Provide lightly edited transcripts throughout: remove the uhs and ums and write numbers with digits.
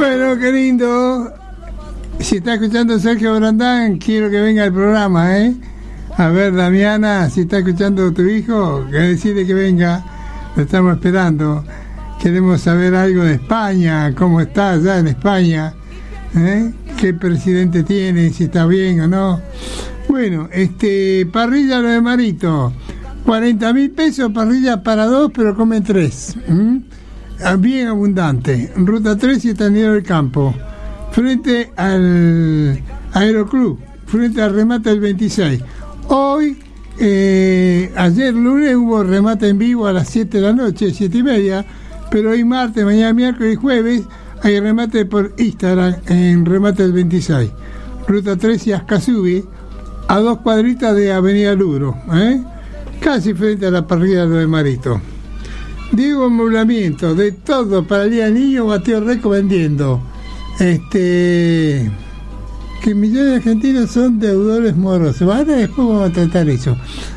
Bueno, qué lindo. Si está escuchando Sergio Brandán, quiero que venga al programa, ¿eh? A ver, Damiana, si está escuchando tu hijo, que decide que venga. Lo estamos esperando. Queremos saber algo de España, cómo está allá en España, ¿eh? Qué presidente tiene, si está bien o no. Bueno, parrilla lo de Marito, 40.000 pesos, parrilla para 2, pero comen 3. Bien abundante. Ruta 3 y Estanero del Campo, frente al Aeroclub, frente al remate del 26. Hoy, ayer lunes hubo remate en vivo a las 7 de la noche, 7:30, pero hoy martes, mañana miércoles y jueves hay remate por Instagram en remate del 26. Ruta 3 y Ascasubi, a 2 cuadritas de Avenida Luro, casi frente a la parrilla de Marito. Diego Amoblamiento, de todo para el día del niño, batió récord vendiendo. Que millones de argentinos son deudores morosos. Ahora después vamos a tratar eso.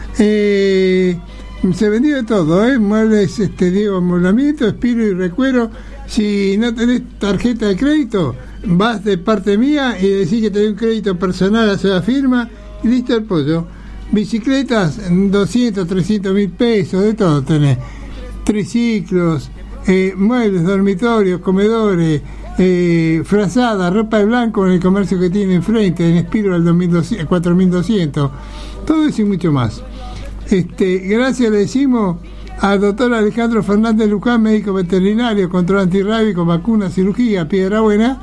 Se vendió de todo, muebles, Diego Amoblamiento, Espiro y Recuero. Si no tenés tarjeta de crédito, vas de parte mía y decís que tenés un crédito personal, hace la firma y listo el pollo. Bicicletas, 200, 300.000 pesos, de todo tenés. Triciclos, muebles, dormitorios, comedores, frazada, ropa de blanco en el comercio que tiene enfrente, en Espiro al 4.200, todo eso y mucho más. Gracias le decimos al doctor Alejandro Fernández Luján, médico veterinario, control antirrábico, vacuna, cirugía, Piedrabuena,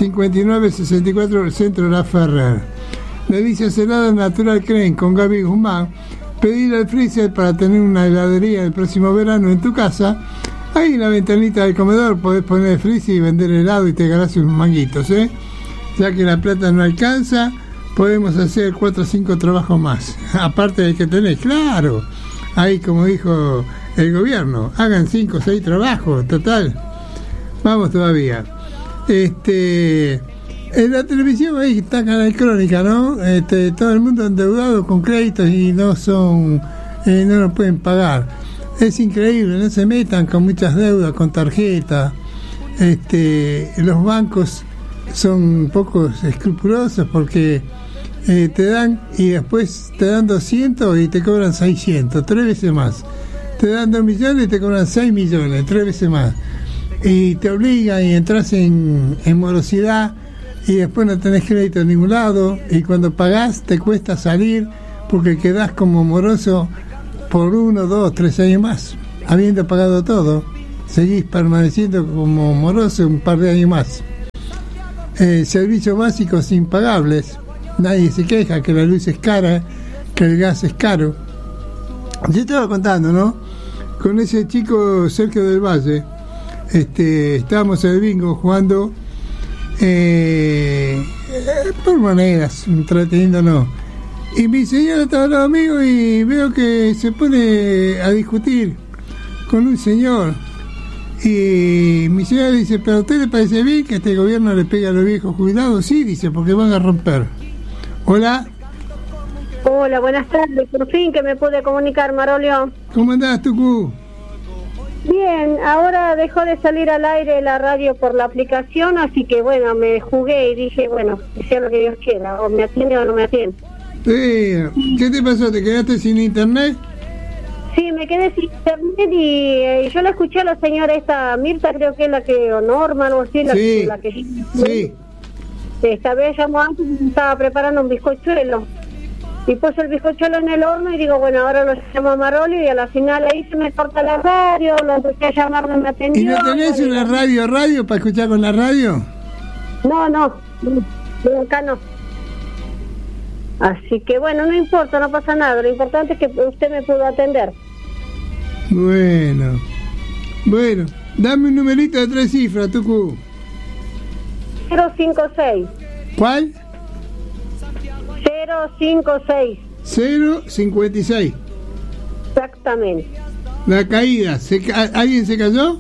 5964 del centro de La Ferrer. Delicia helada natural creen con Gaby Guzmán. Pedir al freezer para tener una heladería el próximo verano en tu casa. Ahí en la ventanita del comedor podés poner el freezer y vender helado y te ganás unos manguitos, ya que la plata no alcanza, podemos hacer 4 o 5 trabajos más, aparte del que tenés, claro. Ahí, como dijo el gobierno, hagan 5 o 6 trabajos, total. Vamos todavía. En la televisión ahí está Canal Crónica, ¿no? Todo el mundo endeudado con créditos y no lo pueden pagar. Es increíble, no se metan con muchas deudas, con tarjeta. Los bancos son un poco escrupulosos porque te dan y después te dan 200 y te cobran 600, 3 veces más. Te dan 2 millones y te cobran 6 millones, 3 veces más. Y te obligan y entras en morosidad y después no tenés crédito en ningún lado y cuando pagás te cuesta salir porque quedás como moroso por 1, 2, 3 años más. Habiendo pagado todo, seguís permaneciendo como moroso un par de años más. Servicios básicos impagables. Nadie se queja que la luz es cara, que el gas es caro. Yo estaba contando, ¿no? Con ese chico Sergio del Valle, estábamos en el bingo jugando por maneras, entreteniéndonos. Y mi señora estaba al lado mío y veo que se pone a discutir con un señor. Y mi señora dice, ¿pero a usted le parece bien que este gobierno le pegue a los viejos jubilados? Sí, dice, porque van a romper. Hola. Hola, buenas tardes. Por fin que me pude comunicar, Marolio. ¿Cómo andás, Tucu? Bien, ahora dejó de salir al aire la radio por la aplicación, así que bueno, me jugué y dije, bueno, sea lo que Dios quiera, o me atiende o no me atiende. ¿Qué te pasó? ¿Te quedaste sin internet? Sí, me quedé sin internet y yo la escuché a la señora esta, Mirta, creo que es la que, o Norma, algo así, sí, la que sí. Esta vez llamó antes y estaba preparando un bizcochuelo. Y puse el bizcochuelo en el horno y digo, bueno, ahora lo llamo a Marolio y a la final ahí se me corta la radio, lo empecé a llamar, no me atendió. ¿Y no tenés una radio para escuchar con la radio? No, acá no. Así que bueno, no importa, no pasa nada, lo importante es que usted me pudo atender. Bueno, dame un numerito de 3 cifras, Tucu. 056. ¿Cuál? 056. 056. Exactamente. La caída, ¿alguien se cayó?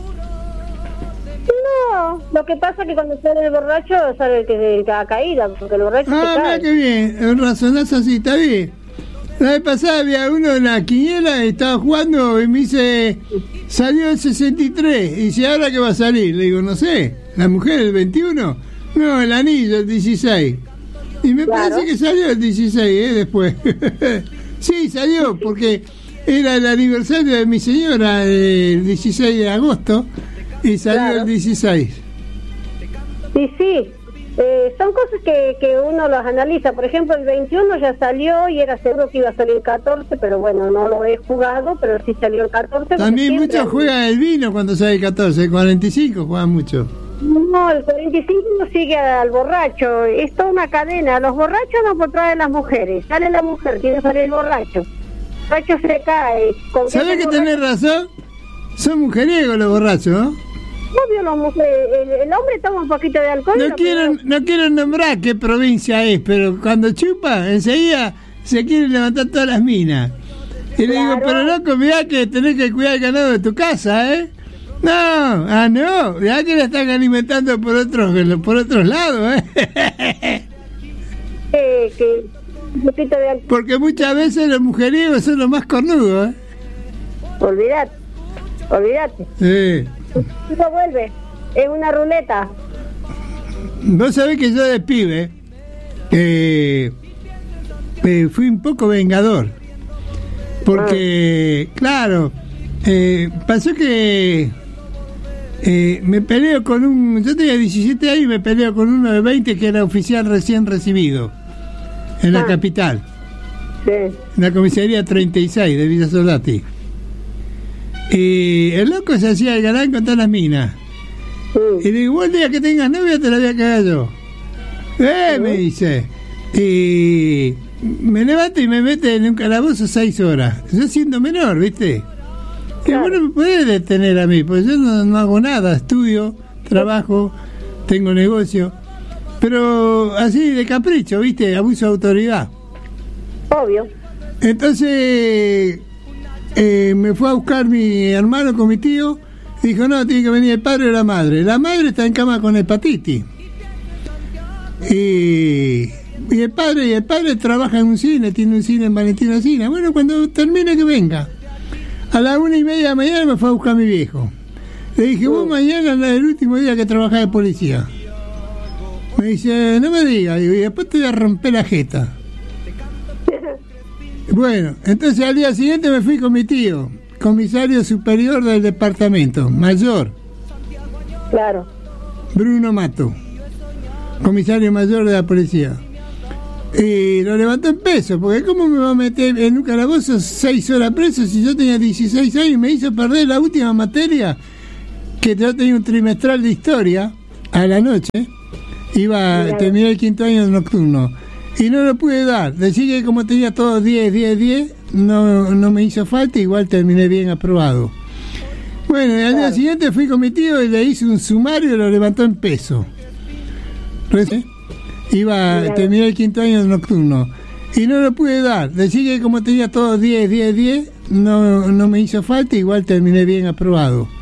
No, lo que pasa es que cuando sale el borracho sale el que da caída, porque el borracho se cae. Mira qué bien, razonás así, está bien. La vez pasada había uno en la quiniela, estaba jugando y me dice, salió el 63, y dice, ¿ahora qué va a salir? Le digo, no sé, ¿La mujer el 21? No, el anillo el 16. Y me parece que salió el 16, después. Sí, salió, porque era el aniversario de mi señora el 16 de agosto y salió el 16. Sí. Son cosas que uno los analiza. Por ejemplo, el 21 ya salió y era seguro que iba a salir el 14, pero bueno, no lo he jugado, pero sí salió el 14. También muchos juegan el vino cuando sale el 14, el 45 juegan mucho. No, el 45 no sigue al borracho, es toda una cadena. Los borrachos no por traer las mujeres, sale la mujer, tiene que salir el borracho. El borracho se cae. ¿Sabes que tenés razón? Son mujeriegos los borrachos, ¿no? Obvio, los mujeres, el hombre toma un poquito de alcohol. No quiero nombrar qué provincia es, pero cuando chupa, enseguida se quieren levantar todas las minas. Y le digo, pero loco, mirá que tenés que cuidar el ganado de tu casa, ¿eh? No, ya que la están alimentando por otros lados, que un poquito de alcohol. Porque muchas veces los mujeriegos son los más cornudos, Olvídate. Sí. No vuelve, es una ruleta. Vos sabés que yo de pibe fui un poco vengador, porque claro, pasó que me peleo con yo tenía 17 años y me peleo con uno de 20 que era oficial recién recibido en la capital, en la comisaría 36 de Villa Soldati. Y el loco se hacía el galán con todas las minas. Y le digo, el día que tengas novia te la voy a cagar yo. Me dice. Y me levanta y me mete en un calabozo 6 horas. Yo siendo menor, ¿viste? Que vos no me podés detener a mí, porque yo no hago nada, estudio, trabajo, tengo negocio. Pero así de capricho, ¿viste? Abuso de autoridad. Obvio. Entonces me fue a buscar mi hermano con mi tío. Dijo, no, tiene que venir el padre o la madre. La madre está en cama con hepatitis. Y el padre trabaja en un cine, tiene un cine en Valentina Cina. Bueno, cuando termine que venga. A las 1:30 de la mañana me fue a buscar mi viejo. Le dije, vos mañana es el último día que trabajás de policía. Me dice, no me digas. Digo, y después te voy a romper la jeta. Bueno, entonces al día siguiente me fui con mi tío, comisario superior del departamento, mayor. Claro. Bruno Mato, comisario mayor de la policía. Y lo levantó en peso, porque ¿cómo me va a meter en un calabozo 6 horas preso si yo tenía 16 años y me hizo perder la última materia? Que yo tenía un trimestral de historia a la noche, iba a terminar el 5º año nocturno. Y no lo pude dar. Decir que como tenía todos 10, no me hizo falta, igual terminé bien aprobado. Bueno, y al día siguiente fui con mi tío y le hice un sumario y lo levantó en peso. Iba a terminar el 5º año nocturno. Y no lo pude dar. Decir que como tenía todos 10, no me hizo falta, igual terminé bien aprobado.